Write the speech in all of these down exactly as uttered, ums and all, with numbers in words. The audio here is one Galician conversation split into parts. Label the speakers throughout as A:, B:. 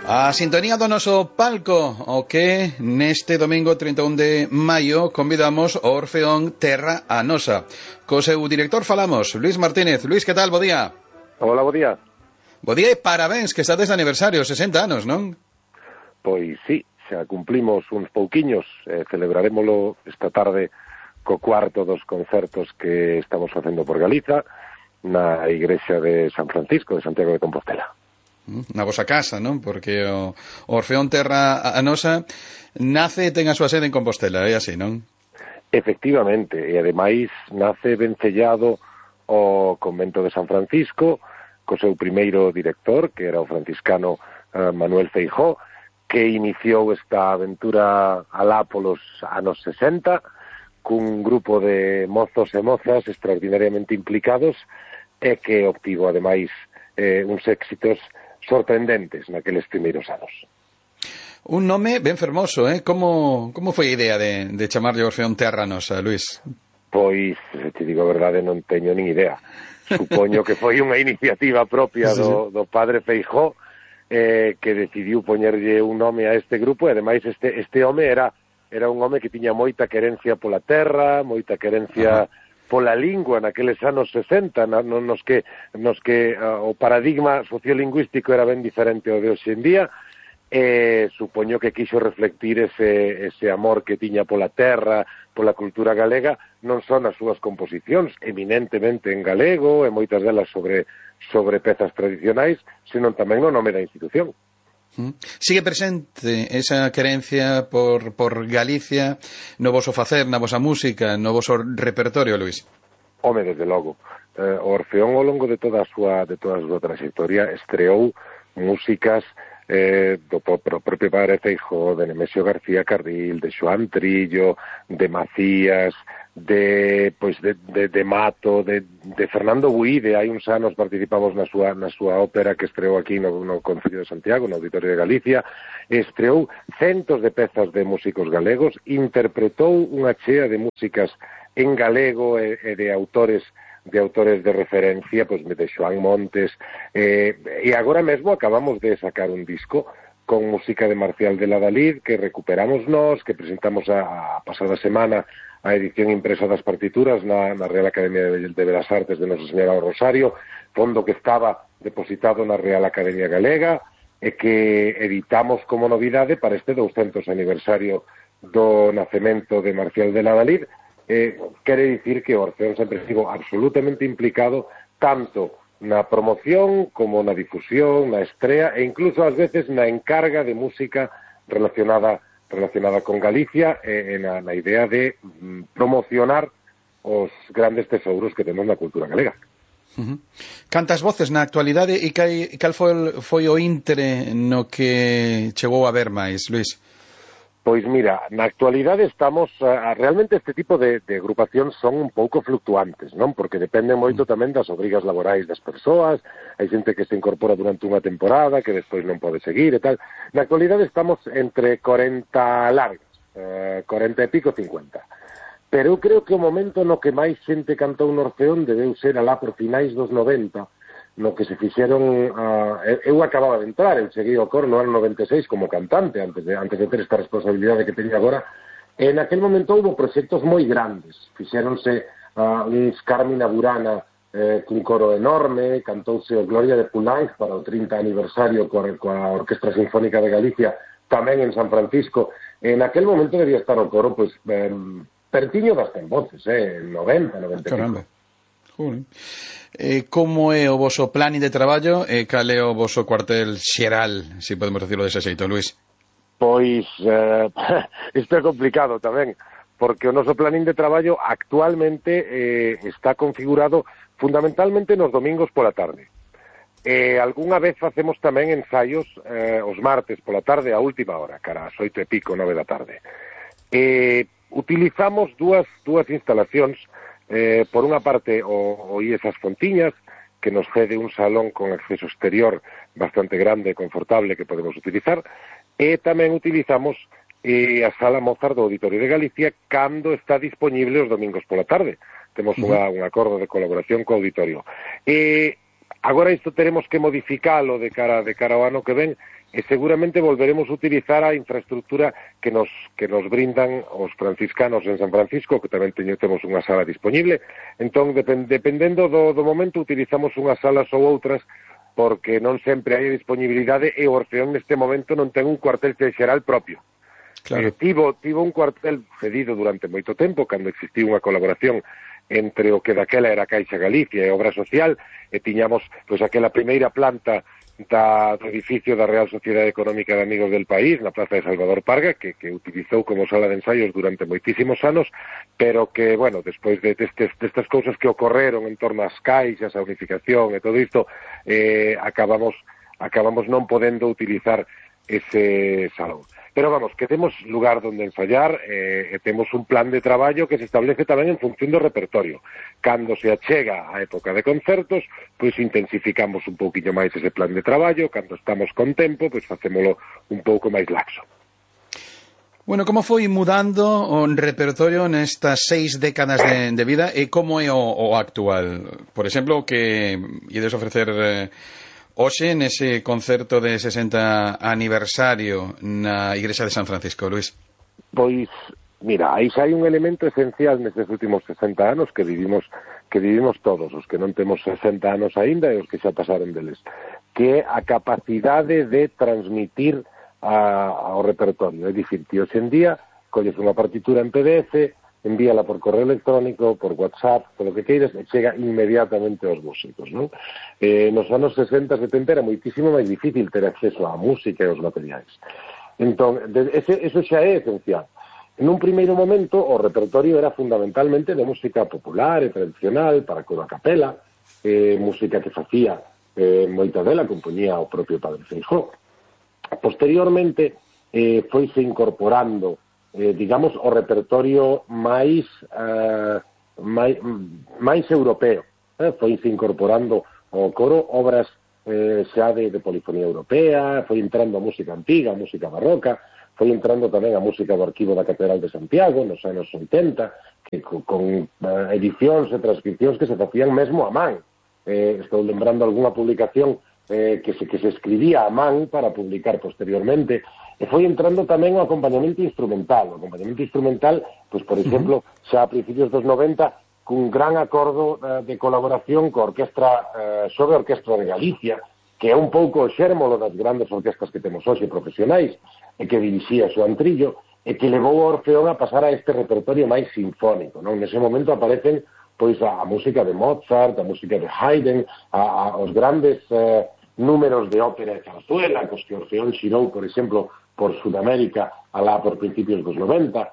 A: A sintonía do noso palco, o que neste domingo trinta e un de maio convidamos ao Orfeón Terra a Nosa. Co seu director falamos, Luís Martínez. Luís, que tal? Bo día.
B: Hola, bo día.
A: Bo día e parabéns, que estades de aniversario, sesenta anos, non?
B: Pois sí, xa cumplimos uns pouquiños, eh, celebraremoslo esta tarde co cuarto dos concertos que estamos facendo por Galiza na igrexa de San Francisco de Santiago de Compostela.
A: Na vosa casa, non? Porque o Orfeón Terra a Nosa nace e ten a súa sede en Compostela, é así, non?
B: Efectivamente, e ademais nace vencellado ao convento de San Francisco co seu primeiro director, que era o franciscano uh, Manuel Feijó, que iniciou esta aventura alá polos anos sesenta cun grupo de mozos e mozas extraordinariamente implicados e que obtivo ademais eh, uns éxitos sorprendentes naqueles primeiros anos.
A: Un nome ben fermoso, eh? Como, como foi a idea de, de chamarlle Orfeón Terra a Nosa, Luís?
B: Pois, se te digo a verdade, non teño nin idea. Supoño que foi unha iniciativa propia do, do padre Feijó, eh, que decidiu poñerlle un nome a este grupo, e ademais este, este home era, era un home que tiña moita querencia pola terra, moita querencia... Ajá. Pola lingua naqueles anos sesenta, nos que, nos que uh, o paradigma sociolingüístico era ben diferente ao de hoxe en día, e supoño que quixo reflectir ese, ese amor que tiña pola terra, pola cultura galega, non só nas súas composicións, eminentemente en galego, e moitas delas sobre, sobre pezas tradicionais, senón tamén no nome da institución.
A: Sigue presente esa querencia por, por Galicia no voso facer, na vosa música, no voso repertorio, Luís?
B: Home, desde logo. Eh, o Orfeón, ao longo de toda a súa, de toda a súa trayectoria, estreou músicas eh, do propio padre Feijó, de Nemesio García Carril, de Xoán Trillo, de Macías, de pois de, de, de Mato, de, de Fernando Buide. Hai uns anos participamos na súa, na súa ópera que estreou aquí no, no Concello de Santiago, no Auditorio de Galicia. Estreou centos de pezas de músicos galegos, interpretou unha chea de músicas en galego e, e de autores de autores de referencia, pois de Xoán Montes, eh, e agora mesmo acabamos de sacar un disco con música de Marcial de Ladalid, que recuperamos nós, que presentamos a, a pasada semana a edición impresa das partituras na, na Real Academia de, de Belas Artes de Nosa Señora do Rosario, fondo que estaba depositado na Real Academia Galega, e que editamos como novidade para este douscentos aniversario do nacemento de Marcial de Ladalid. Eh, quere dicir que o Orfeón sempre estivo absolutamente implicado tanto na promoción como na difusión, na estrea e incluso ás veces na encarga de música relacionada relacionada con Galicia e, e na, na idea de mm, promocionar os grandes tesouros que temos na cultura galega.
A: Uh-huh. Cantas voces na actualidade e cal, cal foi, foi o intre no que chegou a ver máis, Luís?
B: Pois mira, na actualidade estamos, uh, realmente este tipo de, de agrupacións son un pouco fluctuantes, non? Porque dependen moito tamén das obrigas laborais das persoas, hai xente que se incorpora durante unha temporada, que despois non pode seguir e tal. Na actualidade estamos entre corenta largas, uh, corenta e pico, cincuenta. Pero eu creo que o momento no que máis xente cantou no Orfeón debeu ser alá por finais dos noventa, no que se fixeron, uh, eu acababa de entrar, eu cheguei ao coro no ano noventa e seis como cantante, antes de, antes de ter esta responsabilidade que teño agora, e naquel momento houve proxectos moi grandes, fixéronse uh, uns Carmina Burana eh, cun coro enorme, cantouse o Gloria de Poulenc para o trinta aniversario coa, coa Orquestra Sinfónica de Galicia, tamén en San Francisco, e naquel momento debía estar o coro, pois, eh, pertiño das cen voces, eh, noventa, noventa e cinco.
A: Eh, como é o voso plan de traballo e cal é o voso cuartel xeral, se si podemos decirlo dese xeito, Luís?
B: Pois, eh, isto é complicado tamén, porque o noso planín de traballo actualmente eh, está configurado fundamentalmente nos domingos pola tarde. E algunha vez facemos tamén ensaios eh, os martes pola tarde a última hora, cara as oito e pico, nove da tarde. E utilizamos dúas, dúas instalacións. Eh, por unha parte, o, o I E S As Fontiñas, que nos cede un salón con acceso exterior bastante grande e confortable que podemos utilizar, e tamén utilizamos eh, a Sala Mozart do Auditorio de Galicia cando está disponible os domingos pola tarde. Temos uh-huh. unha, un acordo de colaboración co auditorio. E Agora isto teremos que modificalo de cara de cara ao ano que ven e seguramente volveremos a utilizar a infraestructura que nos que nos brindan os franciscanos en San Francisco, que tamén teño, temos unha sala disponible. Entón, depend, dependendo do, do momento, utilizamos unhas salas ou outras, porque non sempre hai disponibilidade e o Orfeón neste momento non ten un cuartel xeral propio.
A: Claro.
B: Eh, tivo, tivo un cuartel cedido durante moito tempo, cando existiu unha colaboración entre o que daquela era Caixa Galicia e Obra Social, e tiñamos pois aquela primeira planta da, do edificio da Real Sociedade Económica de Amigos del País, na Plaza de Salvador Parga, que, que utilizou como sala de ensaios durante moitísimos anos, pero que, bueno, despois de destes, destas cousas que ocorreron en torno ás caixas, a unificación e todo isto, eh, acabamos, acabamos non podendo utilizar ese salón. Pero vamos, que temos lugar donde ensayar eh, e temos un plan de traballo que se establece tamén en función do repertorio. Cando se achega a época de concertos, pois intensificamos un pouquiño máis ese plan de traballo. Cando estamos con tempo, pois facémolo un pouco máis laxo.
A: Bueno, como foi mudando o repertorio nestas seis décadas de, de vida e como é o, o actual? Por exemplo, que ides ofrecer... Eh, hoxe nese concerto de sesenta aniversario na Igrexa de San Francisco, Luís.
B: Pois, mira, aí xa hai un elemento esencial nestes últimos sesenta anos que vivimos que vivimos todos, os que non temos sesenta anos aínda e os que xa pasaron deles, que é a capacidade de transmitir a, ao repertorio. É dicir, que hoxe en día colles unha partitura en P D F, envíala por correo electrónico, por WhatsApp, polo que queiras, e chega inmediatamente aos músicos, non? Eh, nos anos sesenta, setenta era moitísimo máis difícil ter acceso á música e aos materiais. Entón, de, ese, eso xa é esencial. En un primeiro momento, o repertorio era fundamentalmente de música popular e tradicional, para coro a capela, eh, música que facía eh, moita dela, compoñía o propio Padre Feijóo. Posteriormente, eh, foise incorporando Eh, digamos, o repertorio máis uh, máis, máis europeo. Eh? Foise incorporando ao coro obras eh, xa de, de polifonía europea, foi entrando a música antiga, a música barroca, foi entrando tamén a música do Arquivo da Catedral de Santiago nos anos oitenta, que con, con uh, edicións e transcripcións que se facían mesmo a man. Eh, estou lembrando algunha publicación eh, que, se, que se escribía a man para publicar posteriormente. E foi entrando tamén o acompañamento instrumental. O acompañamento instrumental, pois, por exemplo, xa a principios dos noventa, cun gran acordo uh, de colaboración coa orquestra, uh, sobre a Orquestra de Galicia, que é un pouco o xérmolo das grandes orquestas que temos hoxe profesionais, e que dirixía Xoán Trillo, e que levou o Orfeón a pasar a este repertorio máis sinfónico, non? Nese momento aparecen pois a, a música de Mozart, a música de Haydn, a, a, os grandes uh, números de ópera e zarzuela, cos que Orfeón xirou, por exemplo, por Sudamérica, alá por principios dos noventa,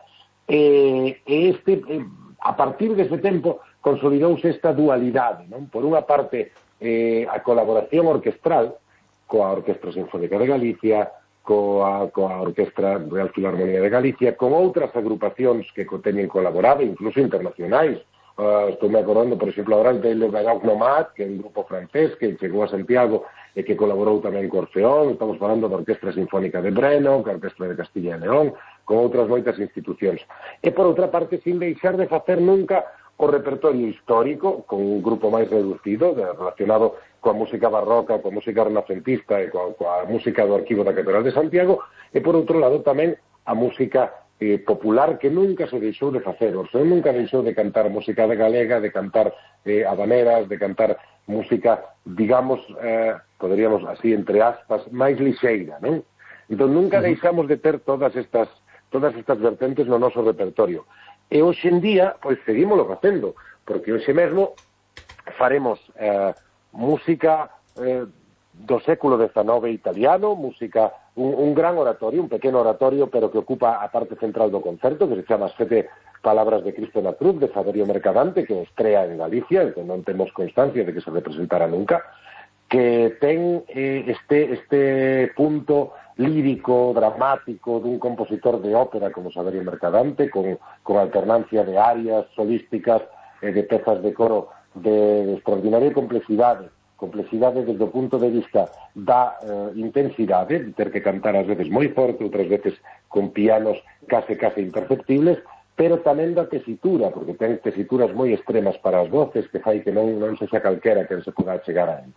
B: e, e este, a partir dese tempo, consolidouse esta dualidade, non? Por unha parte, eh, a colaboración orquestral coa Orquestra Sinfónica de Galicia, coa, coa Orquestra Real Filarmonía de Galicia, con outras agrupacións que teñen colaborado, incluso internacionais. Uh, estou me acordando, por exemplo, agora de Le Baroque Nomad, que é un grupo francés que chegou a Santiago e que colaborou tamén co Orfeón. Estamos falando da Orquestra Sinfónica de Breno, ca Orquestra de Castilla e León, con outras moitas institucións. E, por outra parte, sin deixar de facer nunca o repertorio histórico, con un grupo máis reducido, de, relacionado coa música barroca, coa música renacentista e coa, coa música do Arquivo da Catedral de Santiago, e, por outro lado, tamén a música Eh, popular que nunca se deixou de facer. O Orfeón nunca deixou de cantar música de galega, de cantar eh, habaneras, de cantar música, digamos, eh, poderíamos así, entre aspas, máis lixeira, non? Entón, nunca uh-huh. deixamos de ter todas estas todas estas vertentes no noso repertorio. E hoxe en día, pois, seguímoslo facendo, porque hoxe mesmo faremos eh, música eh, do século dezenove italiano, música, un, un gran oratorio, un pequeno oratorio, pero que ocupa a parte central do concerto, que se chama As Sete Palabras de Cristo na Cruz, de Saverio Mercadante, que estrea en Galicia, que non temos constancia de que se representara nunca, que ten eh, este, este punto lírico, dramático, dun compositor de ópera como Saverio Mercadante, con, con alternancia de arias solísticas e eh, de pezas de coro de, de extraordinaria complexidade, complexidade desde o punto de vista da eh, intensidade, de ter que cantar ás veces moi forte, outras veces con pianos case case imperceptibles, pero tamén da tesitura, porque ten tesituras moi extremas para as voces que fai que non, non se xa calquera que se poda chegar a él.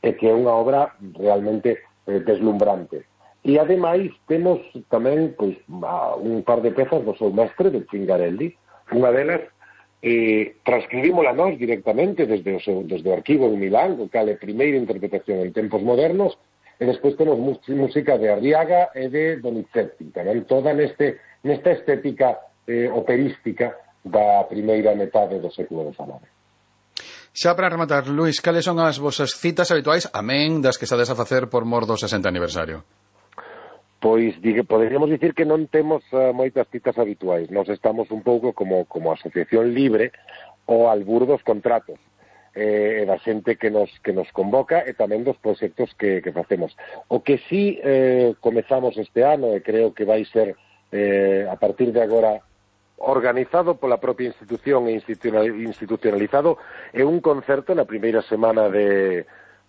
B: e que é unha obra realmente eh, deslumbrante. E ademais temos tamén pois, un par de pezas do seu mestre, de Cingarelli. Unha delas eh, transcribímola nós directamente desde o, seu, desde o arquivo en Milán, o cal é primeira interpretación en tempos modernos, e despois temos música de Arriaga e de Donizetti, tamén toda neste, nesta estética eh, operística da primeira metade do século dezenove.
A: Xa para rematar, Luís, cales son as vosas citas habituais, amén das que estades a facer por mor do sesenta aniversario?
B: Pois digue, poderíamos dicir que non temos uh, moitas citas habituais. Nós estamos un pouco como, como asociación libre ao albur dos contratos e eh, da xente que nos, que nos convoca e tamén dos proxectos que, que facemos. O que sí eh, comezamos este ano, e creo que vai ser eh, a partir de agora organizado pola propia institución e institucionalizado, é un concerto na primeira semana de,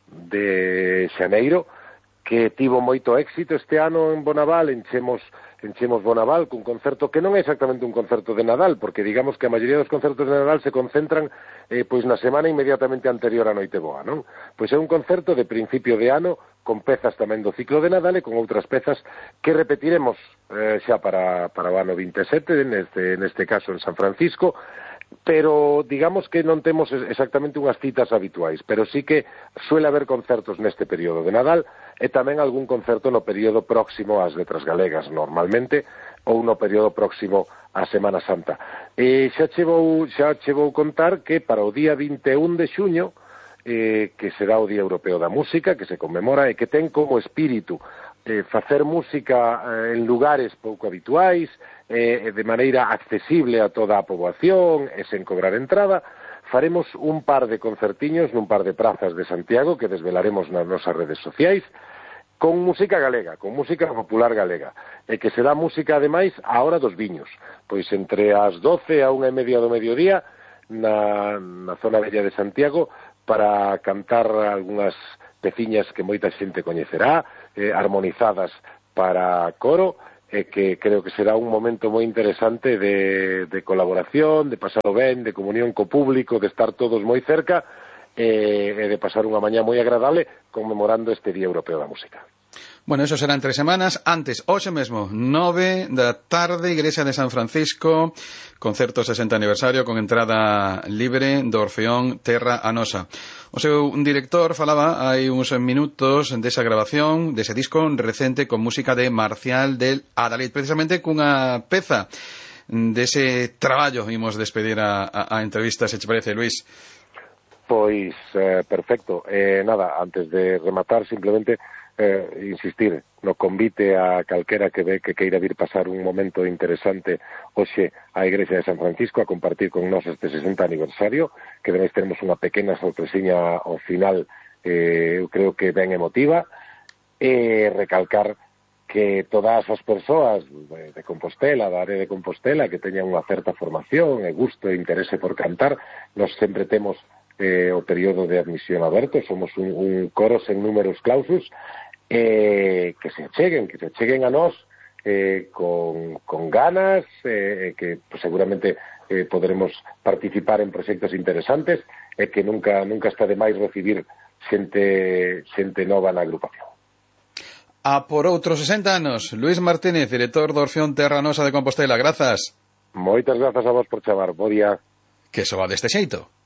B: de xaneiro, que tivo moito éxito este ano en Bonaval. Enchemos, enchemos Bonaval cun concerto que non é exactamente un concerto de Nadal, porque digamos que a maioría dos concertos de Nadal se concentran eh, pois na semana inmediatamente anterior a Noiteboa, non? Pois é un concerto de principio de ano, con pezas tamén do ciclo de Nadal e con outras pezas que repetiremos eh, xa para, para o ano vinte e sete, neste, neste caso en San Francisco, pero digamos que non temos exactamente unhas citas habituais, pero sí que suele haber concertos neste período de Nadal e tamén algún concerto no período próximo ás Letras Galegas, normalmente, ou no período próximo á Semana Santa. E xa che vou, xa che vou contar que para o día vinte e un de xuño, eh, que será o Día Europeo da Música, que se conmemora e que ten como espírito eh, facer música eh, en lugares pouco habituais, eh, de maneira accesible a toda a poboación e sen cobrar entrada, faremos un par de concertiños nun par de prazas de Santiago que desvelaremos nas nosas redes sociais, con música galega, con música popular galega, e que será música, ademais, á hora dos viños, pois entre as doce a unha e media do mediodía, na, na zona bella de Santiago, para cantar algunhas peciñas que moita xente coñecerá, eh, armonizadas para coro, e que creo que será un momento moi interesante de, de colaboración, de pasalo ben, de comunión co público, de estar todos moi cerca, e, e de pasar unha mañá moi agradable conmemorando este Día Europeo da Música.
A: Bueno, eso será en tres semanas. Antes, hoxe mesmo, nove da tarde, Igrexa de San Francisco, concerto sesenta aniversario con entrada libre do Orfeón Terra a Nosa. O seu director falaba hai uns minutos desa grabación, dese disco recente con música de Marcial del Adalid, precisamente cunha peza dese traballo. Imos despedir a, a, a entrevista, se che parece, Luís.
B: Pois, eh, perfecto. Eh, nada, antes de rematar, simplemente eh, insistir no convite a calquera que ve que queira vir pasar un momento interesante hoxe á Igrexa de San Francisco a compartir con nós este sesenta aniversario, que ademais tenemos unha pequena sorpresiña ao final, eh, eu creo que ben emotiva, e recalcar que todas as persoas de, de Compostela, da área de Compostela, que teñan unha certa formación e gusto e interese por cantar, nós sempre temos eh, o período de admisión aberto, somos un, un coro sen números clausus, eh, que se acheguen, que se acheguen a nós eh, con, con ganas, eh, que pues, seguramente eh, podremos participar en proxectos interesantes, e que nunca nunca está de máis recibir xente, xente nova na agrupación.
A: A por outros sesenta anos, Luís Martínez, director do Orfeón Terra Nosa de Compostela, grazas.
B: Moitas grazas a vos por chamar, bo día.
A: Que soa deste xeito.